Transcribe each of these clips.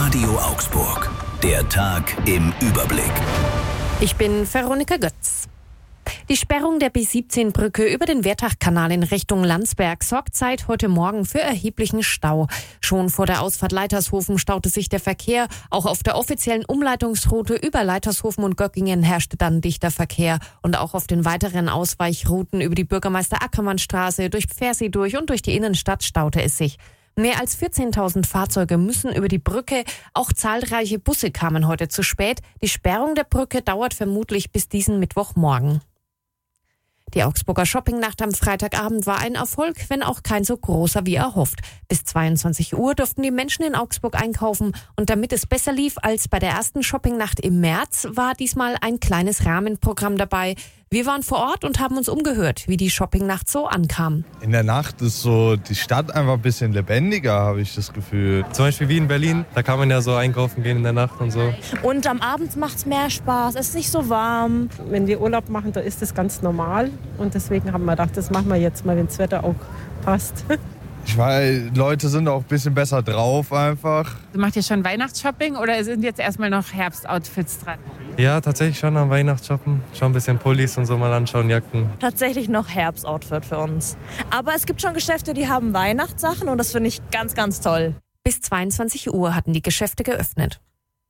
Radio Augsburg. Der Tag im Überblick. Ich bin Veronika Götz. Die Sperrung der B17-Brücke über den Wertachkanal in Richtung Landsberg sorgt seit heute Morgen für erheblichen Stau. Schon vor der Ausfahrt Leitershofen staute sich der Verkehr. Auch auf der offiziellen Umleitungsroute über Leitershofen und Göckingen herrschte dann dichter Verkehr. Und auch auf den weiteren Ausweichrouten über die Bürgermeister-Ackermann-Straße, durch Pfersee durch und durch die Innenstadt staute es sich. Mehr als 14.000 Fahrzeuge müssen über die Brücke. Auch zahlreiche Busse kamen heute zu spät. Die Sperrung der Brücke dauert vermutlich bis diesen Mittwochmorgen. Die Augsburger Shoppingnacht am Freitagabend war ein Erfolg, wenn auch kein so großer wie erhofft. Bis 22 Uhr durften die Menschen in Augsburg einkaufen. Und damit es besser lief als bei der ersten Shoppingnacht im März, war diesmal ein kleines Rahmenprogramm dabei. Wir waren vor Ort und haben uns umgehört, wie die Shoppingnacht so ankam. In der Nacht ist so die Stadt einfach ein bisschen lebendiger, habe ich das Gefühl. Zum Beispiel wie in Berlin, da kann man ja so einkaufen gehen in der Nacht und so. Und am Abend macht es mehr Spaß, es ist nicht so warm. Wenn wir Urlaub machen, da ist das ganz normal. Und deswegen haben wir gedacht, das machen wir jetzt mal, wenn das Wetter auch passt. Ich weiß, Leute sind auch ein bisschen besser drauf einfach. Macht ihr schon Weihnachtsshopping oder sind jetzt erstmal noch Herbstoutfits dran? Ja, tatsächlich schon am Weihnachtsshoppen. Schon ein bisschen Pullis und so mal anschauen, Jacken. Tatsächlich noch Herbstoutfit für uns. Aber es gibt schon Geschäfte, die haben Weihnachtssachen und das finde ich ganz, ganz toll. Bis 22 Uhr hatten die Geschäfte geöffnet.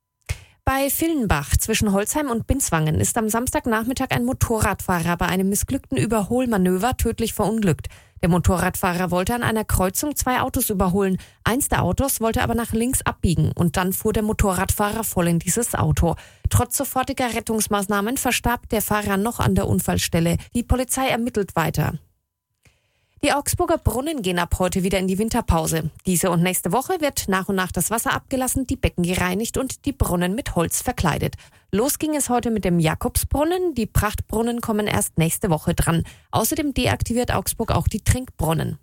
Bei Villenbach zwischen Holzheim und Binswangen ist am Samstagnachmittag ein Motorradfahrer bei einem missglückten Überholmanöver tödlich verunglückt. Der Motorradfahrer wollte an einer Kreuzung 2 Autos überholen. Eins der Autos wollte aber nach links abbiegen und dann fuhr der Motorradfahrer voll in dieses Auto. Trotz sofortiger Rettungsmaßnahmen verstarb der Fahrer noch an der Unfallstelle. Die Polizei ermittelt weiter. Die Augsburger Brunnen gehen ab heute wieder in die Winterpause. Diese und nächste Woche wird nach und nach das Wasser abgelassen, die Becken gereinigt und die Brunnen mit Holz verkleidet. Los ging es heute mit dem Jakobsbrunnen. Die Prachtbrunnen kommen erst nächste Woche dran. Außerdem deaktiviert Augsburg auch die Trinkbrunnen.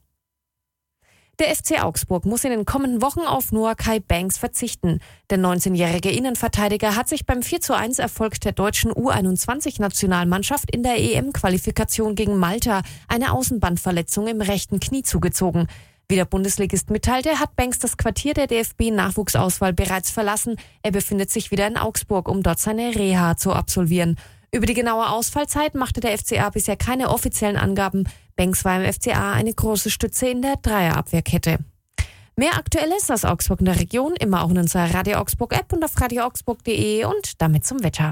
Der FC Augsburg muss in den kommenden Wochen auf Noah Kai Banks verzichten. Der 19-jährige Innenverteidiger hat sich beim 4:1 Erfolg der deutschen U21-Nationalmannschaft in der EM-Qualifikation gegen Malta eine Außenbandverletzung im rechten Knie zugezogen. Wie der Bundesligist mitteilte, hat Banks das Quartier der DFB-Nachwuchsauswahl bereits verlassen. Er befindet sich wieder in Augsburg, um dort seine Reha zu absolvieren. Über die genaue Ausfallzeit machte der FCA bisher keine offiziellen Angaben. Banks war im FCA eine große Stütze in der Dreierabwehrkette. Mehr Aktuelles aus Augsburg in der Region immer auch in unserer Radio Augsburg App und auf radioaugsburg.de und damit zum Wetter.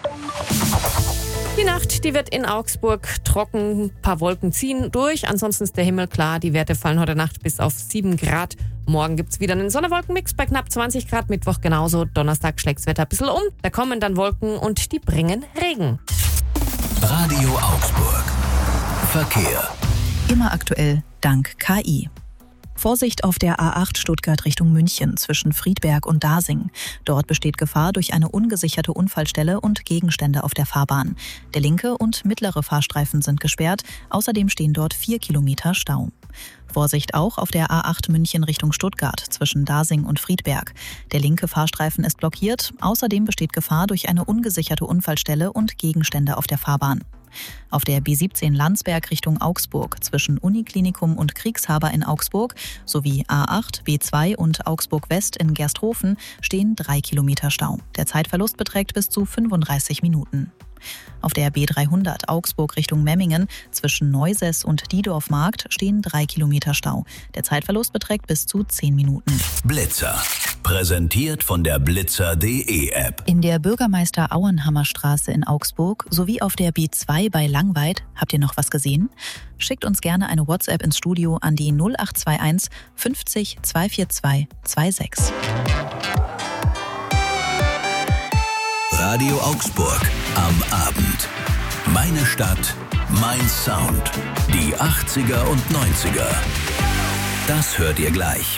Die Nacht, die wird in Augsburg trocken, ein paar Wolken ziehen durch, ansonsten ist der Himmel klar, die Werte fallen heute Nacht bis auf 7 Grad. Morgen gibt's wieder einen Sonne-Wolken-Mix bei knapp 20 Grad, Mittwoch genauso, Donnerstag schlägt's Wetter ein bisschen um, da kommen dann Wolken und die bringen Regen. Radio Augsburg. Verkehr. Immer aktuell, dank KI. Vorsicht auf der A8 Stuttgart Richtung München zwischen Friedberg und Dasing. Dort besteht Gefahr durch eine ungesicherte Unfallstelle und Gegenstände auf der Fahrbahn. Der linke und mittlere Fahrstreifen sind gesperrt. Außerdem stehen dort 4 Kilometer Stau. Vorsicht auch auf der A8 München Richtung Stuttgart zwischen Dasing und Friedberg. Der linke Fahrstreifen ist blockiert. Außerdem besteht Gefahr durch eine ungesicherte Unfallstelle und Gegenstände auf der Fahrbahn. Auf der B17 Landsberg Richtung Augsburg zwischen Uniklinikum und Kriegshaber in Augsburg sowie A8, B2 und Augsburg West in Gersthofen stehen 3 Kilometer Stau. Der Zeitverlust beträgt bis zu 35 Minuten. Auf der B300 Augsburg Richtung Memmingen zwischen Neusäß und Diedorfmarkt stehen 3 Kilometer Stau. Der Zeitverlust beträgt bis zu 10 Minuten. Blitzer. Präsentiert von der Blitzer.de App. In der Bürgermeister Auenhammer Straße in Augsburg sowie auf der B2 bei Langweid, habt ihr noch was gesehen? Schickt uns gerne eine WhatsApp ins Studio an die 0821 50 242 26. Radio Augsburg am Abend. Meine Stadt, mein Sound. Die 80er und 90er. Das hört ihr gleich.